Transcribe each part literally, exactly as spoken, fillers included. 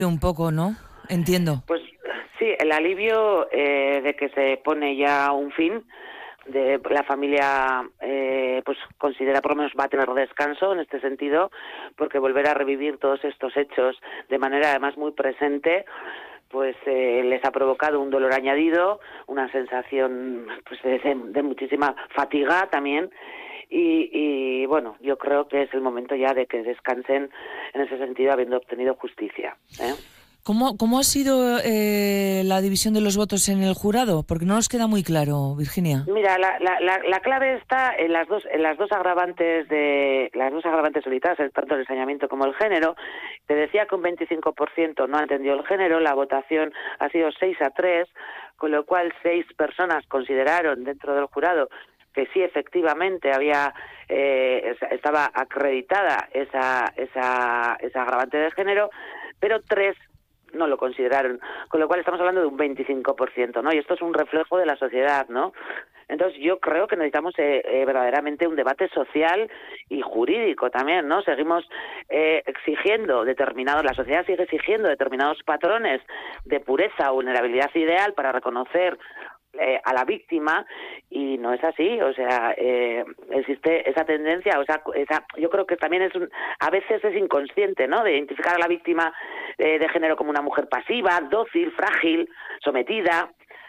Un poco, ¿no? Entiendo. Pues sí, el alivio eh, de que se pone ya un fin, de la familia eh, pues considera por lo menos va a tener descanso en este sentido, porque volver a revivir todos estos hechos de manera además muy presente pues eh, les ha provocado un dolor añadido, una sensación pues de, de muchísima fatiga también. Y, y bueno, yo creo que es el momento ya de que descansen en ese sentido, habiendo obtenido justicia, ¿eh? ¿Cómo, cómo ha sido eh, la división de los votos en el jurado? Porque no nos queda muy claro, Virginia. Mira, la, la, la, la clave está en las dos en las dos agravantes de las dos agravantes solicitadas, tanto el ensañamiento como el género. Te decía que un veinticinco por ciento no ha entendido el género, la votación ha sido seis a tres, con lo cual seis personas consideraron dentro del jurado que sí efectivamente había eh, estaba acreditada esa esa esa agravante de género, pero tres no lo consideraron, con lo cual estamos hablando de un veinticinco por ciento, ¿no? Y esto es un reflejo de la sociedad, ¿no? Entonces yo creo que necesitamos eh, eh, verdaderamente un debate social y jurídico también, ¿no? Seguimos eh, exigiendo determinados, la sociedad sigue exigiendo determinados patrones de pureza o vulnerabilidad ideal para reconocer Eh, a la víctima, y no es así. O sea, eh, existe esa tendencia, o sea, esa, yo creo que también es un, a veces es inconsciente, ¿no?, de identificar a la víctima eh, de género como una mujer pasiva, dócil, frágil, sometida,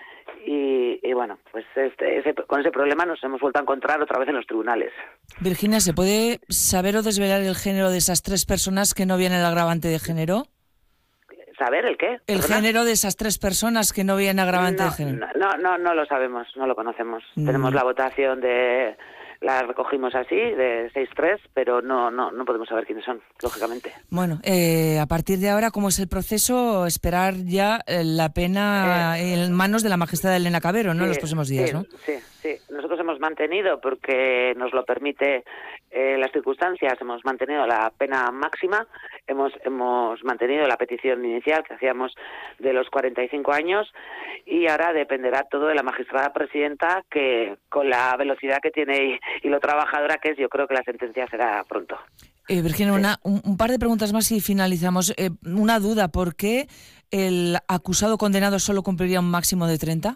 y, y bueno, pues este, ese, con ese problema nos hemos vuelto a encontrar otra vez en los tribunales. Virginia, ¿se puede saber o desvelar el género de esas tres personas que no vienen el agravante de género? ¿Saber el qué? El ¿Perdona? género de esas tres personas que no vienen agravante no, de género. No, no, no lo sabemos, no lo conocemos. Mm. Tenemos la votación de... La recogimos así, de seis tres, pero no, no, no podemos saber quiénes son, lógicamente. Bueno, eh, a partir de ahora, ¿cómo es el proceso? Esperar ya eh, la pena eh, en manos de la magistrada Elena Cabero, ¿no?, sí, en los próximos días, sí, ¿no? Sí, sí. Nosotros hemos mantenido, porque nos lo permite eh, las circunstancias, hemos mantenido la pena máxima, hemos hemos mantenido la petición inicial que hacíamos de los cuarenta y cinco años, y ahora dependerá todo de la magistrada presidenta, que con la velocidad que tiene y, y lo trabajadora que es, yo creo que la sentencia será pronto. Eh, Virginia, sí. una, un, un par de preguntas más y finalizamos. Eh, una duda, ¿por qué el acusado condenado solo cumpliría un máximo de treinta?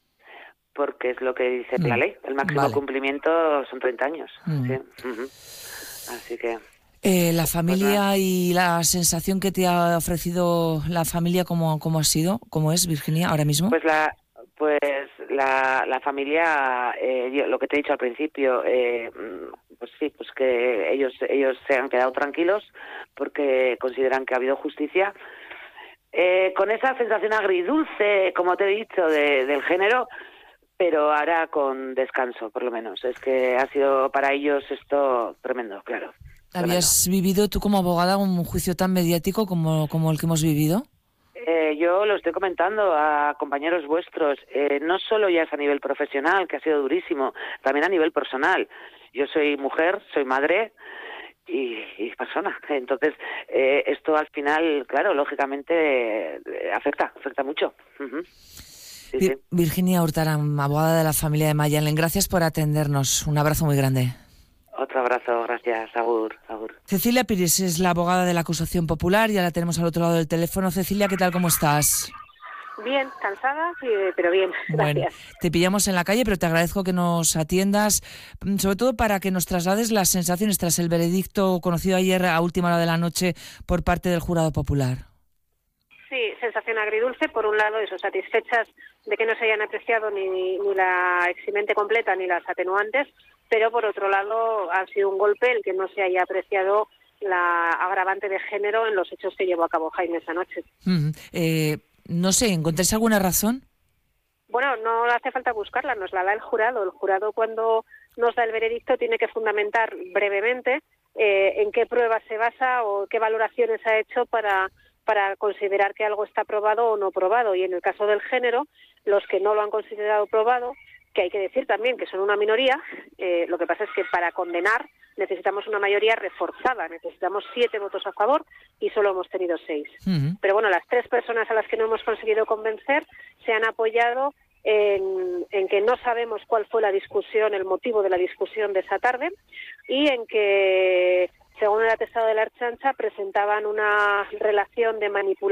Porque es lo que dice mm. la ley. El máximo vale. cumplimiento son treinta años. Mm. Sí. Uh-huh. Así que... Eh, la familia pues y la sensación que te ha ofrecido la familia, ¿cómo, cómo ha sido? ¿Cómo es, Virginia, ahora mismo? Pues la... Pues la, la familia, eh, yo, lo que te he dicho al principio, eh, pues sí, pues que ellos ellos se han quedado tranquilos porque consideran que ha habido justicia. Eh, con esa sensación agridulce, como te he dicho, de, del género, pero ahora con descanso, por lo menos. Es que ha sido para ellos esto tremendo, claro. ¿Habías tremendo. vivido tú como abogada un juicio tan mediático como, como el que hemos vivido? Eh, yo lo estoy comentando a compañeros vuestros, eh, no solo ya es a nivel profesional, que ha sido durísimo, también a nivel personal. Yo soy mujer, soy madre y, y persona. Entonces, eh, esto al final, claro, lógicamente eh, afecta, afecta mucho. Uh-huh. Sí, Vir- sí. Virginia Hurtaran, abogada de la familia de Mayalen, gracias por atendernos. Un abrazo muy grande. Otro abrazo, gracias, agur, agur. Cecilia Pires es la abogada de la acusación popular, ya la tenemos al otro lado del teléfono. Cecilia, ¿qué tal, cómo estás? Bien, cansada, sí, pero bien, gracias. Bueno, te pillamos en la calle, pero te agradezco que nos atiendas, sobre todo para que nos traslades las sensaciones tras el veredicto conocido ayer a última hora de la noche por parte del jurado popular. Sí, sensación agridulce, por un lado, eso, satisfechas de que no se hayan apreciado ni, ni la eximente completa ni las atenuantes, pero por otro lado ha sido un golpe el que no se haya apreciado la agravante de género en los hechos que llevó a cabo Jaime esa noche. Mm, eh, no sé, ¿encontráis alguna razón? Bueno, no hace falta buscarla, nos la da el jurado. El jurado, cuando nos da el veredicto, tiene que fundamentar brevemente eh, en qué pruebas se basa o qué valoraciones ha hecho para... para considerar que algo está probado o no probado. Y en el caso del género, los que no lo han considerado probado, que hay que decir también que son una minoría, eh, lo que pasa es que para condenar necesitamos una mayoría reforzada, necesitamos siete votos a favor y solo hemos tenido seis. Uh-huh. Pero bueno, las tres personas a las que no hemos conseguido convencer se han apoyado en, en que no sabemos cuál fue la discusión, el motivo de la discusión de esa tarde, y en que, según el atestado de la Ertzaintza, presentaban una relación de manipulación